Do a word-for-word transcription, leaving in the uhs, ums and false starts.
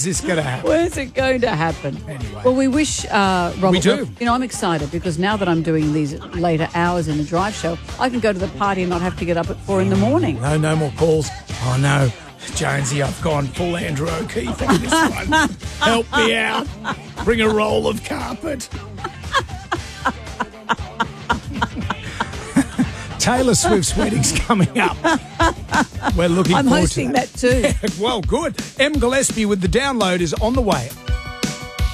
this going to happen? Where's it going to happen? Anyway. Well, we wish uh, Robert... We do. You know, I'm excited because now that I'm doing these later hours in the drive show, I can go to the party and not have to get up at four in the morning. No, no more calls. Oh, no. Jonesy, I've gone full Andrew O'Keefe on this one. Help me out. Bring a roll of carpet. Taylor Swift's wedding's coming up. We're looking I'm forward hosting to that. that too. Well, good. M. Gillespie with the download is on the way.